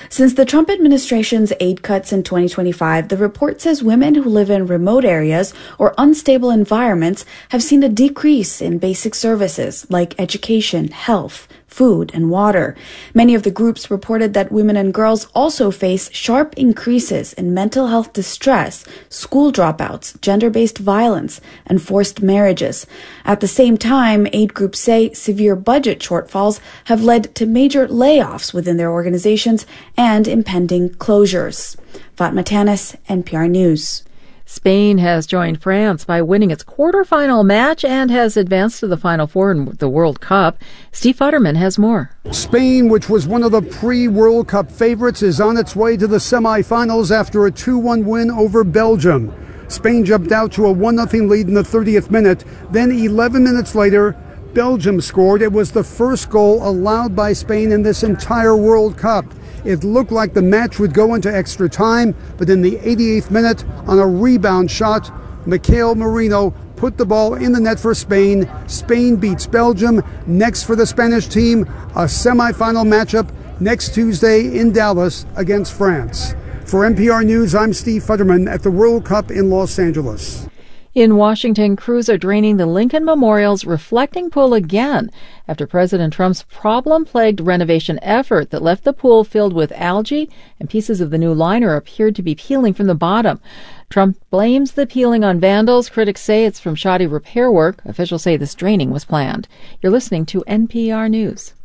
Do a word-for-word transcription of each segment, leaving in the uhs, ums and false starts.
Since the Trump administration's aid cuts in twenty twenty-five, the report says women who live in remote areas or unstable environments have seen a decrease in basic services like education, health, food, and water. Many of the groups reported that women and girls also face sharp increases in mental health distress, school dropouts, gender-based violence, and forced marriages. At the same time, aid groups say severe budget shortfalls have led to major layoffs within their organizations and impending closures. Fatma Tanis, N P R News. Spain has joined France by winning its quarterfinal match and has advanced to the Final Four in the World Cup. Steve Futterman has more. Spain, which was one of the pre-World Cup favorites, is on its way to the semifinals after a two one win over Belgium. Spain jumped out to a one nothing lead in the thirtieth minute. Then eleven minutes later, Belgium scored. It was the first goal allowed by Spain in this entire World Cup. It looked like the match would go into extra time, but in the eighty-eighth minute, on a rebound shot, Mikel Merino put the ball in the net for Spain. Spain beats Belgium. Next for the Spanish team, a semifinal matchup next Tuesday in Dallas against France. For N P R News, I'm Steve Futterman at the World Cup in Los Angeles. In Washington, crews are draining the Lincoln Memorial's reflecting pool again after President Trump's problem-plagued renovation effort that left the pool filled with algae and pieces of the new liner appeared to be peeling from the bottom. Trump blames the peeling on vandals. Critics say it's from shoddy repair work. Officials say this draining was planned. You're listening to N P R News.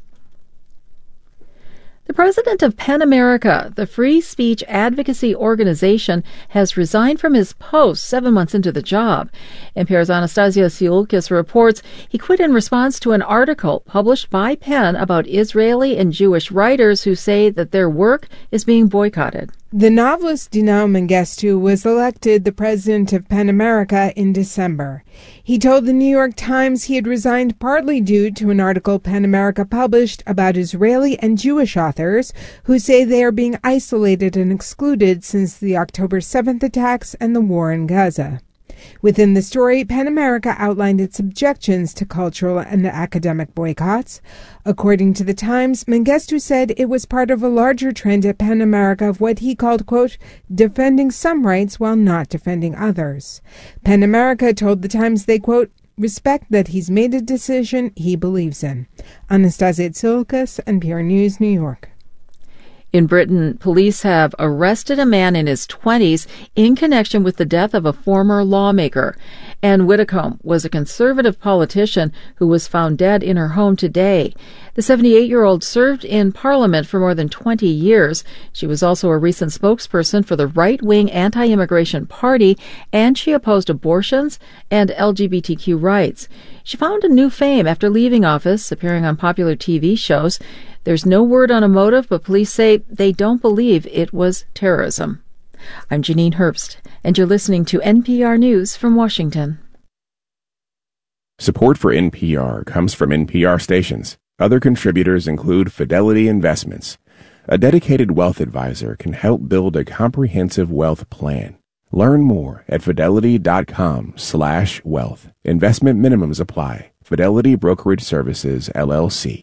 The president of PEN America, the free speech advocacy organization, has resigned from his post seven months into the job. N P R's Anastasia Tsiolkas reports he quit in response to an article published by PEN about Israeli and Jewish writers who say that their work is being boycotted. The novelist Dinah Mengistu was elected the president of PEN America in December. He told the New York Times he had resigned partly due to an article PEN America published about Israeli and Jewish authors who say they are being isolated and excluded since the October seventh attacks and the war in Gaza. Within the story, PEN America outlined its objections to cultural and academic boycotts. According to the Times, Mengistu said it was part of a larger trend at PEN America of what he called, quote, defending some rights while not defending others. PEN America told the Times they, quote, respect that he's made a decision he believes in. Anastasia Tsiolkas, N P R News, New York. In Britain, police have arrested a man in his twenties in connection with the death of a former lawmaker. Anne Widdecombe was a conservative politician who was found dead in her home today. The seventy-eight-year-old served in Parliament for more than twenty years. She was also a recent spokesperson for the right-wing anti-immigration party, and she opposed abortions and L G B T Q rights. She found a new fame after leaving office, appearing on popular T V shows. There's no word on a motive, but police say they don't believe it was terrorism. I'm Janine Herbst, and you're listening to N P R News from Washington. Support for N P R comes from N P R stations. Other contributors include Fidelity Investments. A dedicated wealth advisor can help build a comprehensive wealth plan. Learn more at fidelity.com slash wealth. Investment minimums apply. Fidelity Brokerage Services, L L C.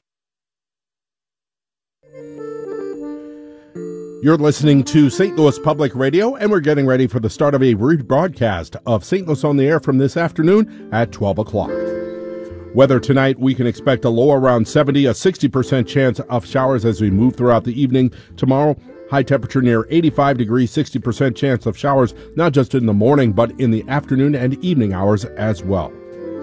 You're listening to Saint Louis Public Radio, and we're getting ready for the start of a rebroadcast of Saint Louis on the Air from this afternoon at twelve o'clock. Weather tonight, we can expect a low around seventy, a sixty percent chance of showers as we move throughout the evening. Tomorrow, high temperature near eighty-five degrees, sixty percent chance of showers, not just in the morning, but in the afternoon and evening hours as well.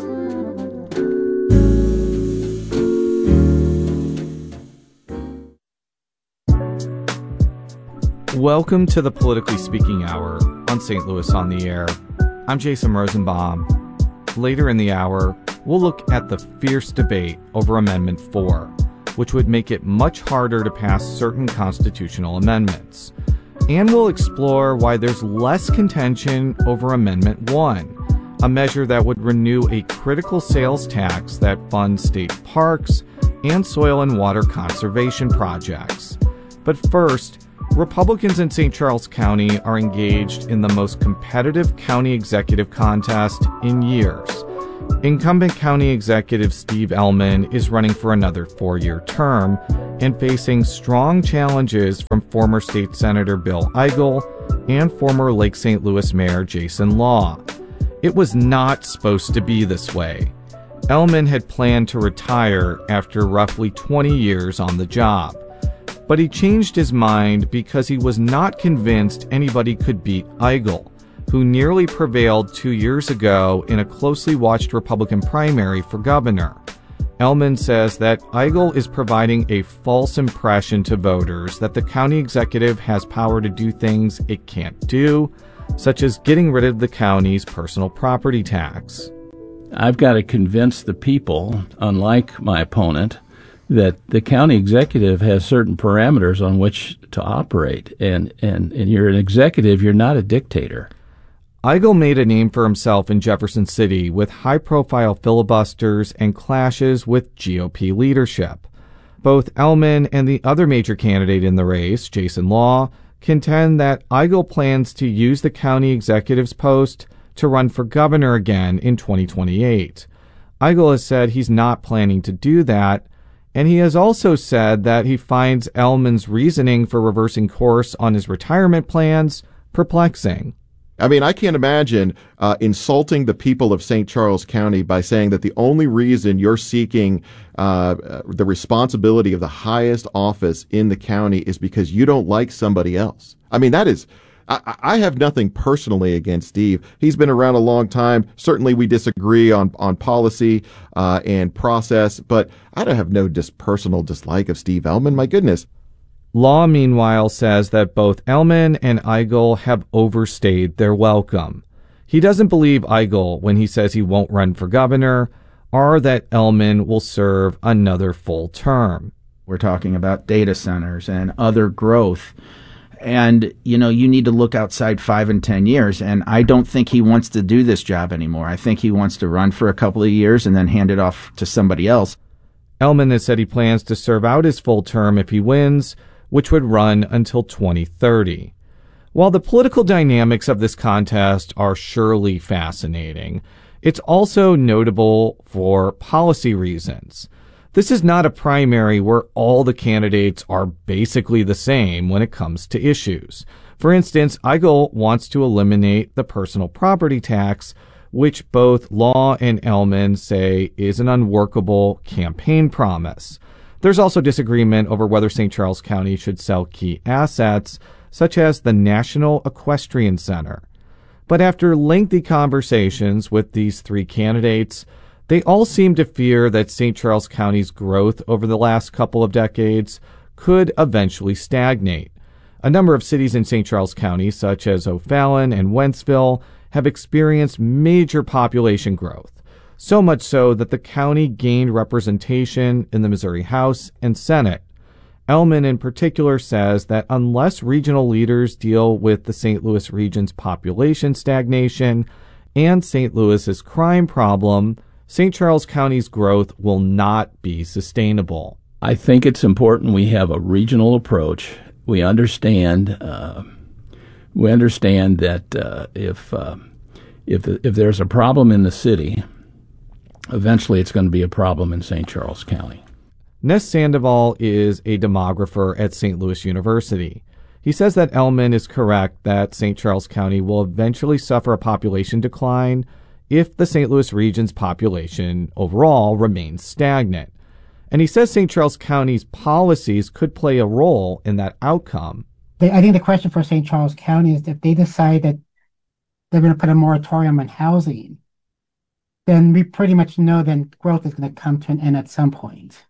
Welcome to the Politically Speaking Hour on Saint Louis on the Air. I'm Jason Rosenbaum. Later in the hour, we'll look at the fierce debate over Amendment four, which would make it much harder to pass certain constitutional amendments. And we'll explore why there's less contention over Amendment one, a measure that would renew a critical sales tax that funds state parks and soil and water conservation projects. But first, Republicans in Saint Charles County are engaged in the most competitive county executive contest in years. Incumbent County Executive Steve Ehlmann is running for another four-year term and facing strong challenges from former State Senator Bill Eigel and former Lake Saint Louis Mayor Jason Law. It was not supposed to be this way. Ehlmann had planned to retire after roughly twenty years on the job, but he changed his mind because he was not convinced anybody could beat Eigel, who nearly prevailed two years ago in a closely watched Republican primary for governor. Ehlmann says that Eigel is providing a false impression to voters that the county executive has power to do things it can't do, such as getting rid of the county's personal property tax. I've got to convince the people, unlike my opponent, that the county executive has certain parameters on which to operate. And, and, and you're an executive, you're not a dictator. Eigel made a name for himself in Jefferson City with high-profile filibusters and clashes with G O P leadership. Both Ehlmann and the other major candidate in the race, Jason Law, contend that Eigel plans to use the county executive's post to run for governor again in twenty twenty-eight. Eigel has said he's not planning to do that, and he has also said that he finds Ehlmann's reasoning for reversing course on his retirement plans perplexing. I mean, I can't imagine uh, insulting the people of Saint Charles County by saying that the only reason you're seeking uh, the responsibility of the highest office in the county is because you don't like somebody else. I mean, that is, I, I have nothing personally against Steve. He's been around a long time. Certainly we disagree on, on policy uh, and process, but I don't have no dis- personal dislike of Steve Ehlmann. My goodness. Law, meanwhile, says that both Ehlmann and Eigel have overstayed their welcome. He doesn't believe Eigel when he says he won't run for governor, or that Ehlmann will serve another full term. We're talking about data centers and other growth. And, you know, you need to look outside five and ten years. And I don't think he wants to do this job anymore. I think he wants to run for a couple of years and then hand it off to somebody else. Ehlmann has said he plans to serve out his full term if he wins, which would run until twenty thirty. While the political dynamics of this contest are surely fascinating, it's also notable for policy reasons. This is not a primary where all the candidates are basically the same when it comes to issues. For instance, Eigel wants to eliminate the personal property tax, which both Law and Ehlmann say is an unworkable campaign promise. There's also disagreement over whether Saint Charles County should sell key assets, such as the National Equestrian Center. But after lengthy conversations with these three candidates, they all seem to fear that Saint Charles County's growth over the last couple of decades could eventually stagnate. A number of cities in Saint Charles County, such as O'Fallon and Wentzville, have experienced major population growth. So much so that the county gained representation in the Missouri House and Senate. Ehlmann in particular says that unless regional leaders deal with the Saint Louis region's population stagnation and Saint Louis's crime problem, Saint Charles County's growth will not be sustainable. I think it's important we have a regional approach. We understand uh, we understand that uh, if uh, if if there's a problem in the city, eventually it's going to be a problem in Saint Charles County. Ness Sandoval is a demographer at Saint Louis University. He says that Ehlmann is correct that Saint Charles County will eventually suffer a population decline if the Saint Louis region's population overall remains stagnant. And he says Saint Charles County's policies could play a role in that outcome. I think the question for Saint Charles County is if they decide that they're going to put a moratorium on housing, then we pretty much know then growth is going to come to an end at some point.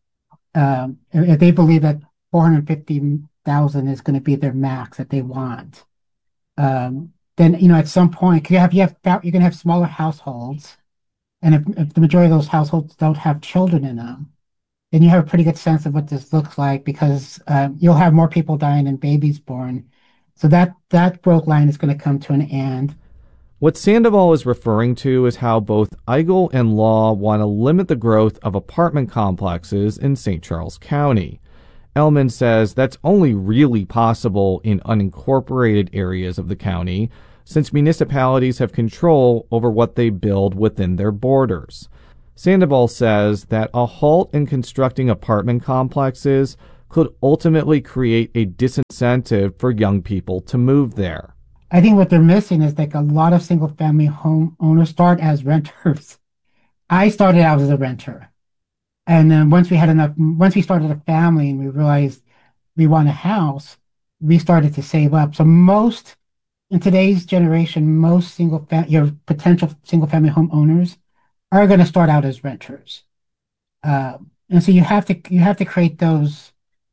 Um, if they believe that four hundred fifty thousand is going to be their max that they want, um, then, you know, at some point, you have, you have, you're going to have smaller households. And if, if the majority of those households don't have children in them, then you have a pretty good sense of what this looks like because um, you'll have more people dying than babies born. So that, that growth line is going to come to an end. What Sandoval is referring to is how both Eigel and Law want to limit the growth of apartment complexes in Saint Charles County. Ehlmann says that's only really possible in unincorporated areas of the county, since municipalities have control over what they build within their borders. Sandoval says that a halt in constructing apartment complexes could ultimately create a disincentive for young people to move there. I think what they're missing is like a lot of single family home owners start as renters. I started out as a renter. And then once we had enough, once we started a family and we realized we want a house, we started to save up. So most, in today's generation, most single fam- your potential single family home owners are going to start out as renters. Uh, and so you have to, you have to create those,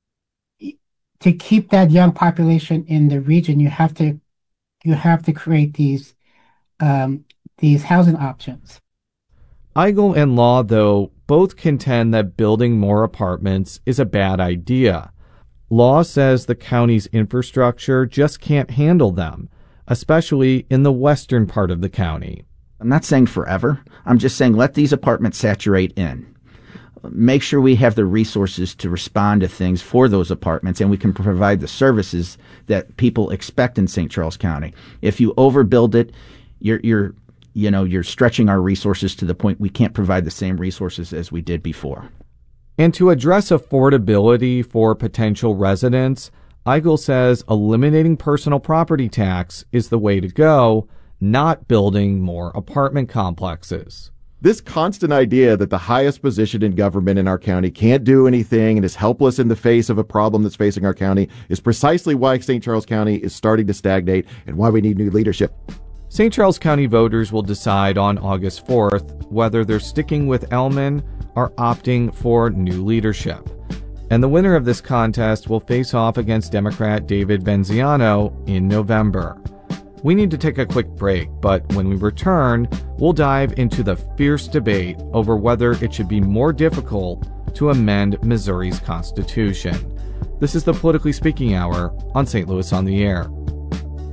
to keep that young population in the region, you have to, you have to create these, um, these housing options. Eigel and Law, though, both contend that building more apartments is a bad idea. Law says the county's infrastructure just can't handle them, especially in the western part of the county. I'm not saying forever. I'm just saying let these apartments saturate in. Make sure we have the resources to respond to things for those apartments, and we can provide the services that people expect in Saint Charles County. If you overbuild it, you're, you're you know, you're stretching our resources to the point we can't provide the same resources as we did before. And to address affordability for potential residents, Eigel says eliminating personal property tax is the way to go, not building more apartment complexes. This constant idea that the highest position in government in our county can't do anything and is helpless in the face of a problem that's facing our county is precisely why Saint Charles County is starting to stagnate and why we need new leadership. Saint Charles County voters will decide on August fourth whether they're sticking with Ellman or opting for new leadership. And the winner of this contest will face off against Democrat David Venziano in November. We need to take a quick break, but when we return, we'll dive into the fierce debate over whether it should be more difficult to amend Missouri's Constitution. This is the Politically Speaking Hour on Saint Louis on the Air.